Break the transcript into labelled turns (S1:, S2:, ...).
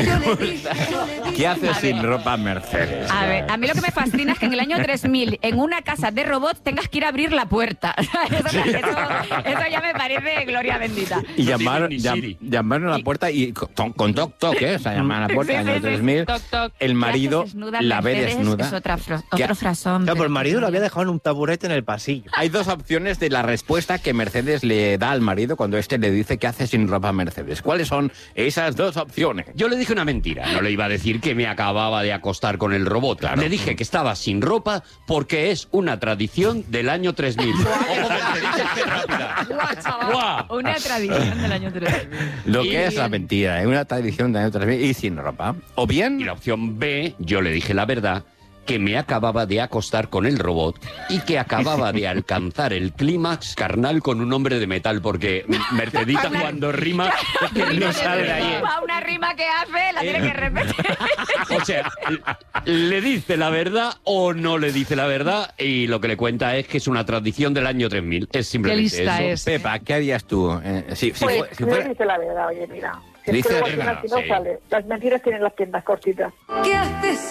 S1: ¿Qué hace sin ropa Mercedes?
S2: A ver, a mí lo que me fascina es que en el año 3000, en una casa de robots, tengas que ir a abrir la puerta. Eso ya me parece gloria bendita.
S1: Y llamaron a la puerta y con toc, ¿eh? O sea, llamaron a la puerta en el año 3000.
S2: Toc, toc.
S1: El marido la ve
S2: Mercedes
S1: desnuda.
S2: Es otro frasón.
S3: No, pues el marido lo había dejado en un taburete en el pasillo.
S1: Hay dos opciones de la respuesta que Mercedes le da al marido cuando éste le dice que hace sin ropa Mercedes. ¿Cuáles son esas dos opciones?
S4: Yo le dije una mentira. No le iba a decir que me acababa de acostar con el robot.
S1: Claro.
S4: Le dije que estaba sin ropa porque es una tradición del año 3000. ¡Ojo, Mercedes, rápida!
S2: ¡Guau, chaval!
S4: ¡Guau!
S2: Una tradición del año 3000.
S1: Lo que es la mentira, es una tradición del año 3000 y sin ropa. O bien...
S4: Y la opción B, yo le dije la verdad, que me acababa de acostar con el robot y que acababa de alcanzar el clímax carnal con un hombre de metal, porque Mercedita cuando rima es que no sale de ahí.
S2: Una rima que hace, la tiene que repetir.
S4: O sea, le dice la verdad o no le dice la verdad, y lo que le cuenta es que es una tradición del año 3000. Es simplemente
S2: Qué lista
S4: eso.
S2: es.
S1: Pepa, ¿qué harías tú? Si
S5: Pues
S1: fuera...
S5: dice la verdad, oye, mira. Si es
S1: Dice
S5: que
S1: la
S5: luego al final
S1: verdad,
S5: si no
S4: sí.
S5: sale. Las mentiras tienen las piernas cortitas.
S6: ¿Qué haces?